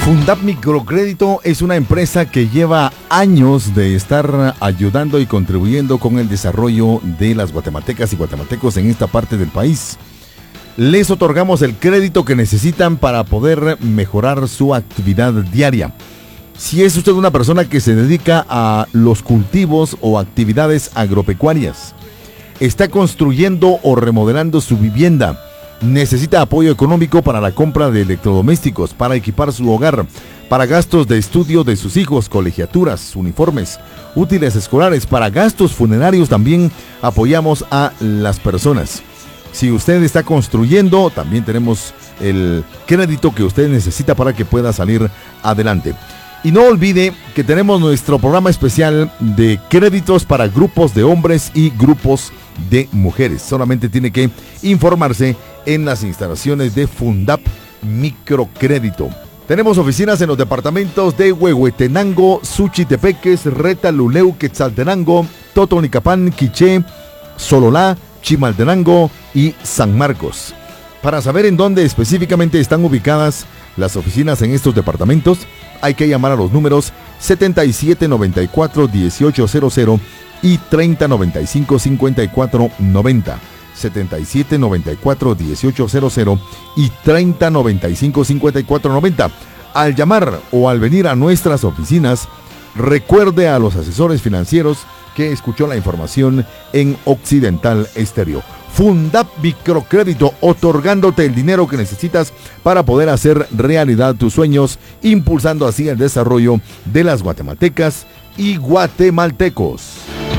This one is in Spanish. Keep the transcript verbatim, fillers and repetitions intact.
Fundap Microcrédito es una empresa que lleva años de estar ayudando y contribuyendo con el desarrollo de las guatemaltecas y guatemaltecos en esta parte del país. Les otorgamos el crédito que necesitan para poder mejorar su actividad diaria. Si es usted una persona que se dedica a los cultivos o actividades agropecuarias, está construyendo o remodelando su vivienda, necesita apoyo económico para la compra de electrodomésticos, para equipar su hogar, para gastos de estudio de sus hijos, colegiaturas, uniformes, útiles escolares, para gastos funerarios también apoyamos a las personas. Si usted está construyendo, también tenemos el crédito que usted necesita para que pueda salir adelante. Y no olvide que tenemos nuestro programa especial de créditos para grupos de hombres y grupos de mujeres. Solamente tiene que informarse en las instalaciones de Fundap Microcrédito. Tenemos oficinas en los departamentos de Huehuetenango, Suchitepeques, Reta, Luleu, Quetzaltenango, Totonicapán, Quiché, Sololá, Chimaltenango y San Marcos. Para saber en dónde específicamente están ubicadas las oficinas en estos departamentos, hay que llamar a los números setenta y siete noventa y cuatro dieciocho cero cero y treinta noventa y cinco cincuenta y cuatro noventa. setenta y siete noventa y cuatro dieciocho cero cero y treinta noventa y cinco cincuenta y cuatro noventa. Al llamar o al venir a nuestras oficinas, recuerde a los asesores financieros que escuchó la información en Occidental Estéreo. Fundap Microcrédito, otorgándote el dinero que necesitas para poder hacer realidad tus sueños, impulsando así el desarrollo de las guatemaltecas y guatemaltecos.